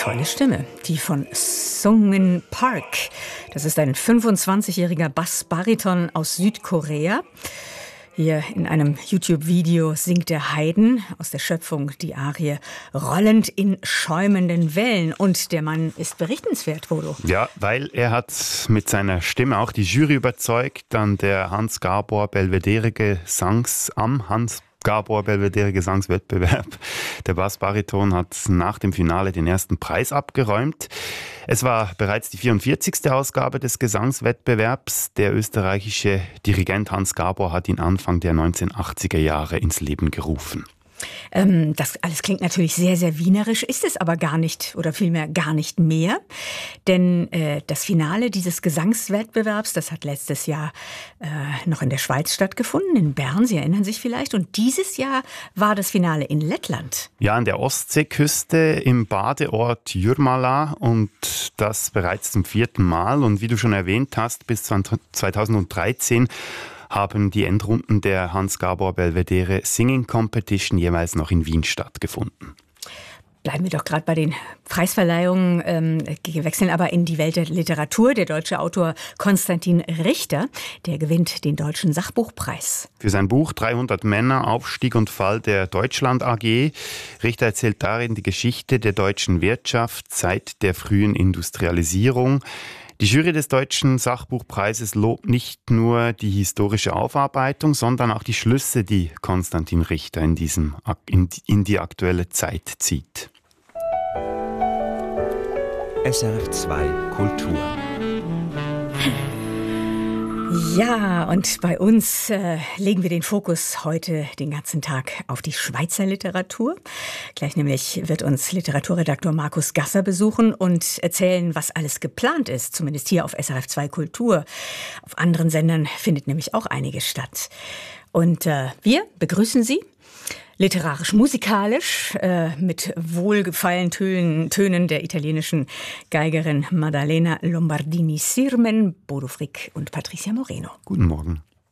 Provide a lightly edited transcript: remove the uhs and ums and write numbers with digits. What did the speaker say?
tolle Stimme, die von Sungmin Park. Das ist ein 25-jähriger Bassbariton aus Südkorea. Hier in einem YouTube-Video singt der Haydn aus der Schöpfung die Arie Rollend in schäumenden Wellen. Und der Mann ist berichtenswert, Bodo. Ja, weil er hat mit seiner Stimme auch die Jury überzeugt an der Hans-Gabor-Belvedere Gesangswettbewerb. Der Bassbariton hat nach dem Finale den ersten Preis abgeräumt. Es war bereits die 44. Ausgabe des Gesangswettbewerbs. Der österreichische Dirigent Hans Gabor hat ihn Anfang der 1980er Jahre ins Leben gerufen. Das alles klingt natürlich sehr, sehr wienerisch, ist es aber gar nicht oder vielmehr gar nicht mehr. Denn das Finale dieses Gesangswettbewerbs, das hat letztes Jahr noch in der Schweiz stattgefunden, in Bern, Sie erinnern sich vielleicht. Und dieses Jahr war das Finale in Lettland. Ja, an der Ostseeküste im Badeort Jurmala und das bereits zum 4. Mal. Und wie du schon erwähnt hast, bis 2013 haben die Endrunden der Hans-Gabor-Belvedere Singing Competition jeweils noch in Wien stattgefunden. Bleiben wir doch gerade bei den Preisverleihungen, wechseln aber in die Welt der Literatur. Der deutsche Autor Konstantin Richter, der gewinnt den Deutschen Sachbuchpreis. Für sein Buch 300 Männer, Aufstieg und Fall der Deutschland AG. Richter erzählt darin die Geschichte der deutschen Wirtschaft seit der frühen Industrialisierung. Die Jury des Deutschen Sachbuchpreises lobt nicht nur die historische Aufarbeitung, sondern auch die Schlüsse, die Konstantin Richter in die aktuelle Zeit zieht. SRF 2 Kultur. Ja, und bei uns legen wir den Fokus heute den ganzen Tag auf die Schweizer Literatur. Gleich nämlich wird uns Literaturredaktor Markus Gasser besuchen und erzählen, was alles geplant ist, zumindest hier auf SRF 2 Kultur. Auf anderen Sendern findet nämlich auch einiges statt. Und wir begrüßen Sie literarisch-musikalisch mit wohlgefallenen Tönen der italienischen Geigerin Maddalena Lombardini-Sirmen, Bodo Frick und Patricia Moreno. Guten Morgen.